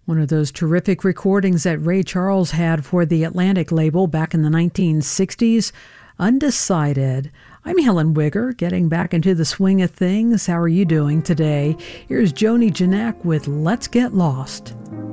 One of those terrific recordings that Ray Charles had for the Atlantic label back in the 1960s, Undecided. I'm Helen Wigger, getting back into the swing of things. How are you doing today? Here's Joni Janak with Let's Get Lost.